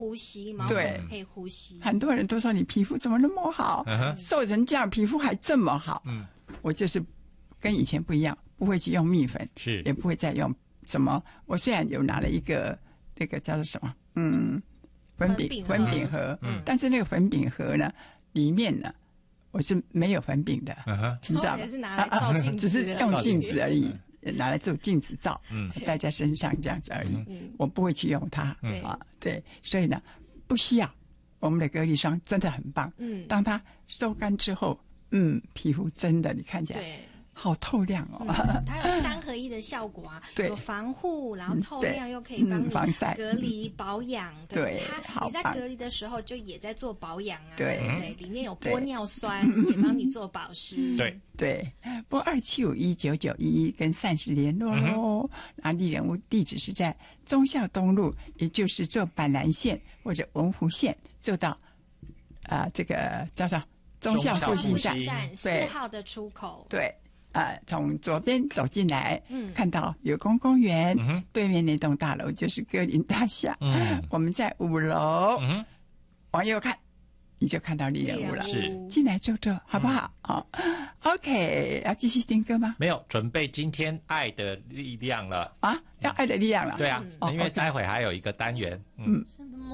呼吸，毛对， 可以呼吸。 很多人都说你皮肤怎么那么好，瘦成这样皮肤还这么好。我就是跟以前不一样，不会去用蜜粉， 是也不会再用什么。我虽然有拿了一个那个叫做什么，粉饼盒，但是那个粉饼盒呢，里面呢，我是没有粉饼的，知道吗？ 是拿来照镜子， 只是用镜子而已。拿来做镜子照，戴在身上这样子而已。我不会去用它对，所以呢，不需要。我们的隔离霜真的很棒。当它收干之后，皮肤真的你看起来好透亮哦。 它有3合1的效果啊，有防护，然后透亮，又可以帮你防晒、 隔离、保养。 对， 你在隔离的时候就也在做保养啊。 对， 里面有玻尿酸，也帮你做保湿。 对。不过27519911跟膳食联络喽。阿丽人物地址是在忠孝东路，也就是坐板南线或者文湖线，坐到这个叫做忠孝复兴站 4号的出口。 对。从左边走进来，看到有公园，对面那栋大楼就是歌林大厦。我们在5楼，往右看，你就看到丽人屋了。 是， 进来坐坐，好不好？OK， 要继续听歌吗？ 没有，准备今天爱的力量了啊，要爱的力量了。 对啊，因为待会还有一个单元。